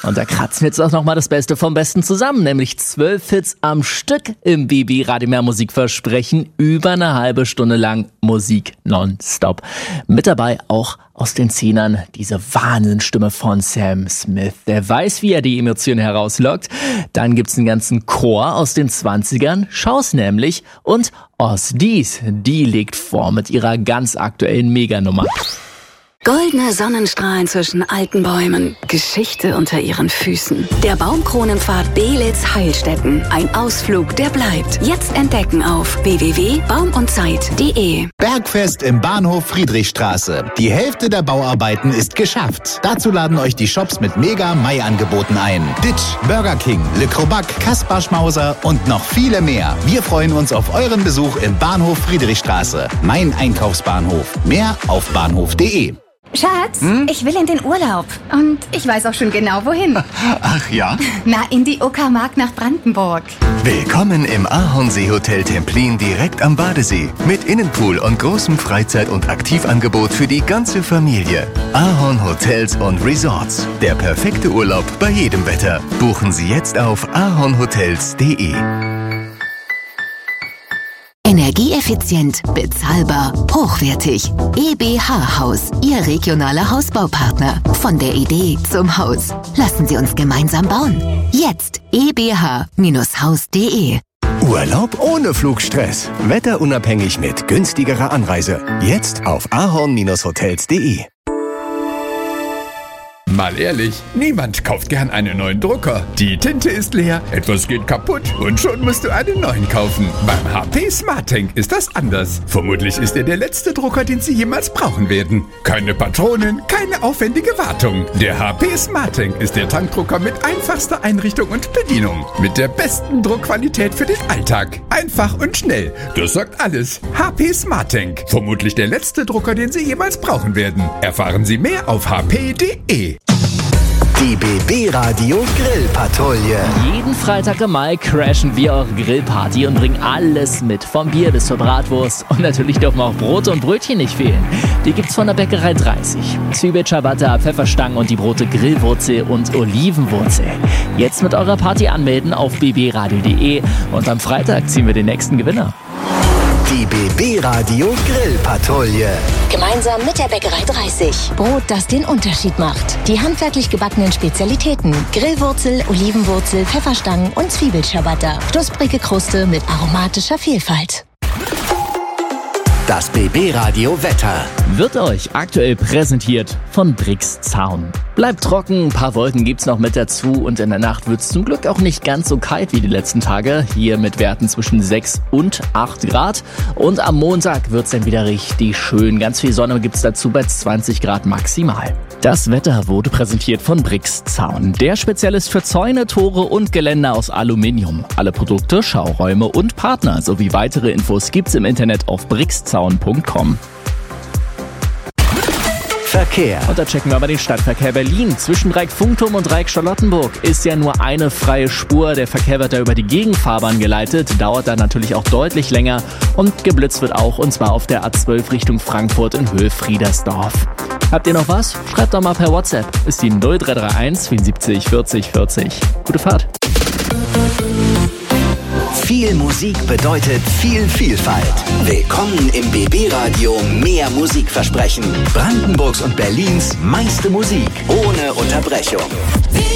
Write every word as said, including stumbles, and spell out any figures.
Und da kratzen wir jetzt auch nochmal das Beste vom Besten zusammen, nämlich zwölf Hits am Stück im B B Radio Mehr Musikversprechen. Über eine halbe Stunde lang Musik nonstop. Mit dabei auch aus den Zehnern diese Wahnsinnsstimme von Sam Smith. Der weiß, wie er die Emotionen herauslockt. Dann gibt's einen ganzen Chor aus den zwanzigern, Schau's nämlich. Und Os Dies, die legt vor mit ihrer ganz aktuellen Meganummer. Goldene Sonnenstrahlen zwischen alten Bäumen, Geschichte unter ihren Füßen. Der Baumkronenpfad Belitz-Heilstätten. Ein Ausflug, der bleibt. Jetzt entdecken auf w w w punkt baum und zeit punkt de. Bergfest im Bahnhof Friedrichstraße. Die Hälfte der Bauarbeiten ist geschafft. Dazu laden euch die Shops mit Mega-Mai-Angeboten ein. Ditch, Burger King, Le Crobac, Kaspar Schmauser und noch viele mehr. Wir freuen uns auf euren Besuch im Bahnhof Friedrichstraße. Mein Einkaufsbahnhof. Mehr auf bahnhof punkt de. Schatz, hm? Ich will in den Urlaub. Und ich weiß auch schon genau, wohin. Ach ja? Na, in die Uckermark nach Brandenburg. Willkommen im Ahornsee-Hotel Templin direkt am Badesee. Mit Innenpool und großem Freizeit- und Aktivangebot für die ganze Familie. Ahorn Hotels und Resorts. Der perfekte Urlaub bei jedem Wetter. Buchen Sie jetzt auf ahornhotels punkt de. Energieeffizient, bezahlbar, hochwertig. E B H Haus, Ihr regionaler Hausbaupartner. Von der Idee zum Haus. Lassen Sie uns gemeinsam bauen. Jetzt e b h Haus punkt de. Urlaub ohne Flugstress. Wetterunabhängig mit günstigerer Anreise. Jetzt auf ahorn hotels punkt de. Mal ehrlich, niemand kauft gern einen neuen Drucker. Die Tinte ist leer, etwas geht kaputt und schon musst du einen neuen kaufen. Beim H P SmartTank ist das anders. Vermutlich ist er der letzte Drucker, den Sie jemals brauchen werden. Keine Patronen, keine aufwendige Wartung. Der H P SmartTank ist der Tankdrucker mit einfachster Einrichtung und Bedienung. Mit der besten Druckqualität für den Alltag. Einfach und schnell. Das sagt alles. H P SmartTank. Vermutlich der letzte Drucker, den Sie jemals brauchen werden. Erfahren Sie mehr auf h p punkt de. Die B B Radio Grillpatrouille. Jeden Freitag im Mai crashen wir eure Grillparty und bringen alles mit. Vom Bier bis zur Bratwurst. Und natürlich dürfen auch Brote und Brötchen nicht fehlen. Die gibt's von der Bäckerei dreißig. Zwiebel, Ciabatta, Pfefferstangen und die Brote Grillwurzel und Olivenwurzel. Jetzt mit eurer Party anmelden auf b b radio punkt de und am Freitag ziehen wir den nächsten Gewinner. Die B B Radio Grillpatrouille. Gemeinsam mit der Bäckerei dreißig. Brot, das den Unterschied macht. Die handwerklich gebackenen Spezialitäten. Grillwurzel, Olivenwurzel, Pfefferstangen und Zwiebelciabatta. Knusprige Kruste mit aromatischer Vielfalt. Das B B Radio Wetter wird euch aktuell präsentiert von Brix Zaun. Bleibt trocken, ein paar Wolken gibt's noch mit dazu und in der Nacht wird's zum Glück auch nicht ganz so kalt wie die letzten Tage. Hier mit Werten zwischen sechs und acht Grad. Und am Montag wird's dann wieder richtig schön. Ganz viel Sonne gibt's dazu bei zwanzig Grad maximal. Das Wetter wurde präsentiert von Brix Zaun. Der Spezialist für Zäune, Tore und Geländer aus Aluminium. Alle Produkte, Schauräume und Partner sowie weitere Infos gibt's im Internet auf brixzaun punkt com. Verkehr. Und da checken wir aber den Stadtverkehr Berlin. Zwischen Dreieck-Funkturm und Dreieck-Charlottenburg ist ja nur eine freie Spur. Der Verkehr wird da über die Gegenfahrbahn geleitet. Dauert dann natürlich auch deutlich länger. Und geblitzt wird auch, und zwar auf der A zwölf Richtung Frankfurt in Höhe-Friedersdorf. Habt ihr noch was? Schreibt doch mal per WhatsApp. Ist die null drei drei eins vierundsiebzig vierzig vierzig. Gute Fahrt. Viel Musik bedeutet viel Vielfalt. Willkommen im B B Radio Mehr Musikversprechen. Brandenburgs und Berlins meiste Musik ohne Unterbrechung.